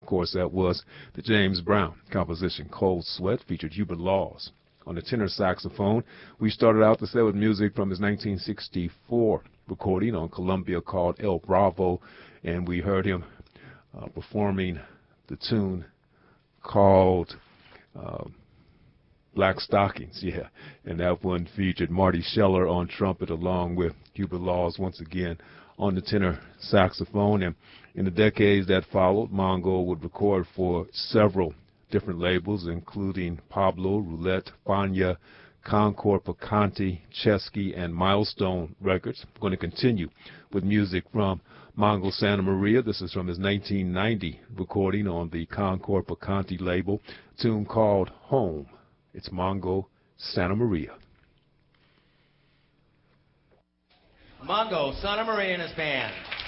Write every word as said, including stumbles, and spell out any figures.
course, that was the James Brown composition Cold Sweat, featured Hubert Laws on the tenor saxophone. We started out the set with music from his nineteen sixty-four recording on Columbia called El Bravo, and we heard him uh, performing the tune called uh, Black Stockings, yeah, and that one featured Marty Scheller on trumpet along with Hubert Laws once again on the tenor saxophone. And in the decades that followed, Mongo would record for several different labels, including Pablo, Roulette, Fania, Concord, Pacanti, Chesky, and Milestone Records. I'm going to continue with music from Mongo Santa Maria. This is from his nineteen ninety recording on the Concord Pacanti label, a tune called Home. It's Mongo Santa Maria. Mongo Santa Maria and his band.